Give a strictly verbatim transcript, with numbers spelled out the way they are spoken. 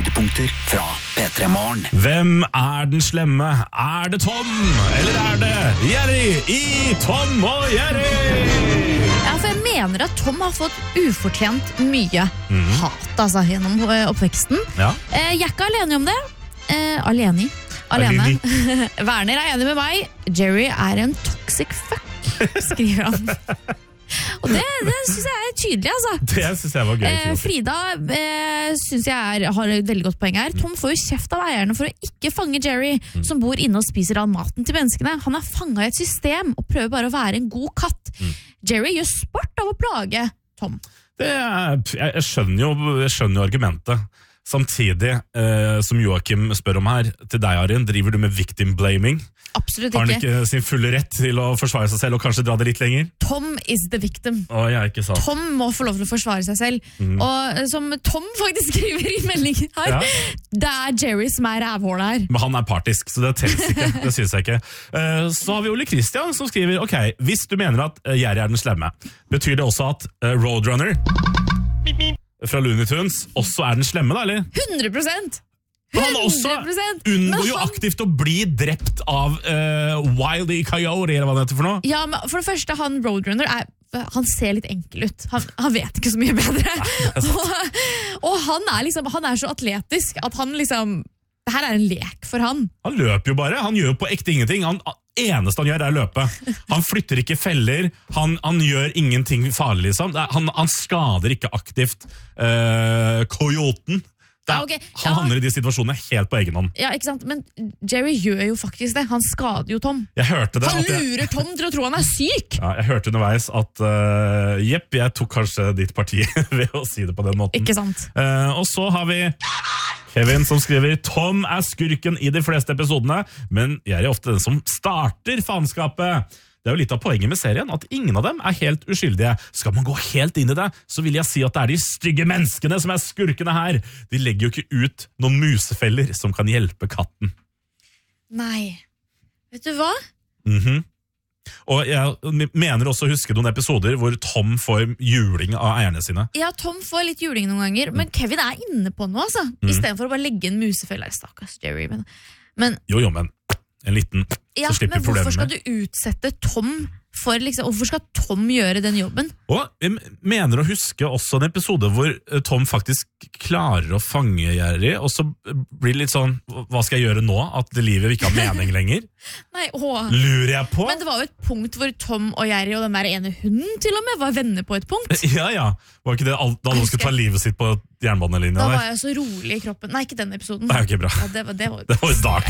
høydepunkter fra P tre Morgen. Hvem er den slemme? Er det Tom? Eller er det Jerry i Tom og Jerry? Ja, for jeg mener at Tom har fått ufortjent mye mm. hat altså, gjennom oppveksten. Ja. Eh, jeg er ikke alene om det. Eh, alene. Alene. Werner er enig med meg. Jerry er en toxic fuck, skriver han. Og det, det synes jeg er tydelig, altså. Det synes jeg var gøy. Eh, Frida eh, synes jeg er, har et veldig godt poeng her. Tom får jo kjeft av eierne for å ikke fange Jerry, mm. som bor inne og spiser all maten til menneskene. Han er fanget i et system og prøver bare å være en god katt. Mm. Jerry gjør sport av å plage Tom. Det er, jeg, jeg, skjønner jo, jeg skjønner jo argumentet. Samtidig, eh, som Joachim spør om her, til deg, Arin, driver du med victim blaming? Absolutt ikke. Har han ikke sin fulle rett til å forsvare seg selv og kanskje dra det litt lenger? Tom is the victim. Å, jeg er ikke sant. Tom må få lov til å forsvare seg selv. Mm. Og som Tom faktisk skriver i meldingen her, ja. Det er Jerry som er rævhålet her. Men han er partisk, så det telles ikke. Det synes jeg ikke. Uh, så har vi Ole Christian som skriver, ok, hvis du mener at uh, Jerry er den slemme, betyr det også at uh, Roadrunner fra Looney Tunes også er den slemme, da, eller? hundre prosent! Han også unngår jo han... aktivt å bli drept av uh, Wile E. Coyote, eller hva det heter for noe. Ja, men for det første, han Roadrunner er, han ser litt enkel ut. Han, han vet ikke så mye bedre. og, og han er liksom, han er så atletisk at han liksom, det her er en lek for han. Han løper jo bare, han gjør jo på ekte ingenting. Han eneste han gjør er å løpe. Han flytter ikke feller, han, han gjør ingenting farlig liksom. Han, han skader ikke aktivt uh, Coyoten. Ja, okay. Han havner i de situasjonene helt på egen hånd. Ja, ikke sant? Men Jerry gjør jo faktisk det. Han skader jo Tom. Jeg hørte det. Han lurer jeg... Tom til å tro han er syk. Ja, jeg hørte underveis at uh, jepp, jeg tok kanskje ditt parti ved å si det på den måten. Ikke sant? Uh, og så har vi Kevin som skriver, Tom er skurken i de fleste episodene, men jeg er ofte den som starter faenskapet. Det er jo litt av poenget med serien, at ingen av dem er helt uskyldige. Skal man gå helt inn i det, så vil jeg si at det er de stygge menneskene som er skurkene her. De legger jo ikke ut noen musefeller som kan hjelpe katten. Nei. Vet du hva? Mhm. Og jeg mener også å huske noen episoder hvor Tom får juling av eierne sine. Ja, Tom får litt juling noen ganger, men Kevin er inne på noe, altså. I stedet for å bare legge en musefelle. Stakkars Jerry. Men, men jo, jo, men en liten, ja, så slipper vi problemet. Men hvorfor skal du utsette Tom for, liksom, hvorfor skal Tom gjøre den jobben? Og jeg mener å huske også en episode hvor Tom faktisk klarer å fange Jerry, og så blir det litt sånn, hva skal jeg gjøre nå? At livet ikke har mening lenger? Nei, å. Lurer jeg på? Men det var jo et punkt hvor Tom og Jerry og den der ene hunden til og med var venner på et punkt. Ja, ja. Var ikke det alt, da han skulle ta livet sitt på jernbanelinjen? Da var jeg så rolig i kroppen. Nei, ikke den episoden. Nei, ok, bra. Ja, det var, det var, det var dark.